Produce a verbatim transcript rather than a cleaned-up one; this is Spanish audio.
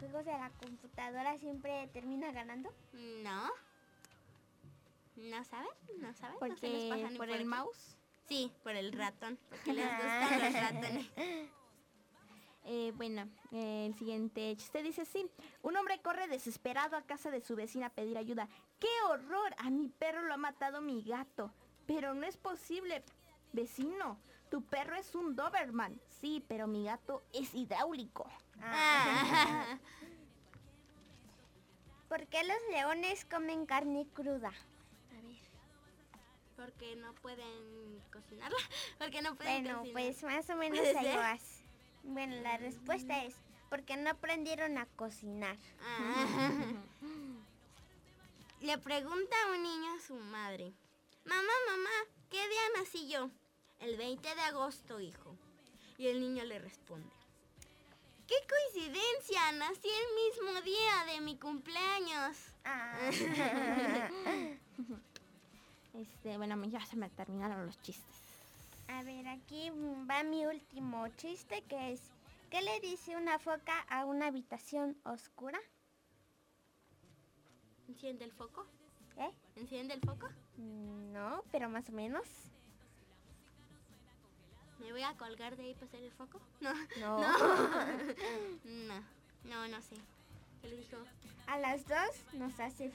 juegos de la computadora siempre termina ganando? No. ¿No saben? ¿No saben? ¿Por ¿No se les qué? pasa ni ¿Por por el aquí? mouse? Sí, por el ratón, porque les gustan los ratones. Eh, bueno, eh, el siguiente chiste dice así. Un hombre corre desesperado a casa de su vecina a pedir ayuda. ¡Qué horror! A mi perro lo ha matado mi gato. Pero no es posible, vecino. Tu perro es un Doberman. Sí, pero mi gato es hidráulico. Ah. ¿Por qué los leones comen carne cruda? A ver. Porque no pueden cocinarla. Porque no pueden Bueno, cocinar. pues más o menos ¿Puede ahí ser? vas. Bueno, la respuesta es porque no aprendieron a cocinar. Ah. Le pregunta un niño a su madre. Mamá, mamá, ¿qué día nací yo? El veinte de agosto, hijo. Y el niño le responde. ¡Qué coincidencia! Nací el mismo día de mi cumpleaños. Ah. Este, bueno, ya se me terminaron los chistes. A ver, aquí va mi último chiste, que es, ¿qué le dice una foca a una habitación oscura? ¿Enciende el foco? ¿Eh? ¿Enciende el foco? No, pero más o menos. ¿Me voy a colgar de ahí para hacer el foco? No. No. No, no, no, no sé. ¿Qué le dijo? A las dos nos hace